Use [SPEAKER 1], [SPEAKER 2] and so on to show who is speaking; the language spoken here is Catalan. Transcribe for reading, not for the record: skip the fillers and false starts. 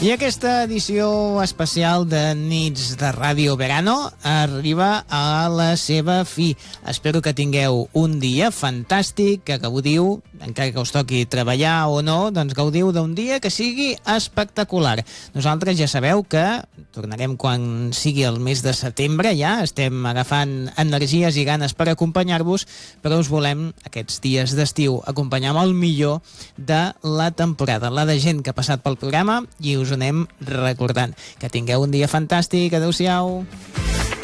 [SPEAKER 1] I aquesta edició especial de Nits de Ràdio Verano arriba a la seva fi. Espero que tingueu un dia fantàstic, que gaudiu, encara que us toqui treballar o no, doncs gaudiu d'un dia que sigui espectacular. Nosaltres ja sabeu que tornarem quan sigui el mes de setembre, ja estem agafant energies i ganes per acompanyar-vos, però us volem aquests dies d'estiu acompanyar amb el millor de la temporada, la de gent que ha passat pel programa, i us ho anem recordant. Que tingueu un dia fantàstic. Adéu-siau.